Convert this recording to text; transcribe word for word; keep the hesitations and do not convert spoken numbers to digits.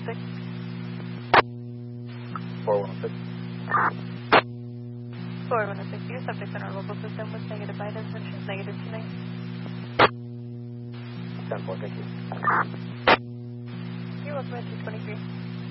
six. four one six. four one six, your subject on our local system was negative by definition, negative tonight. ten four, thank you. You're welcome at two twenty-three.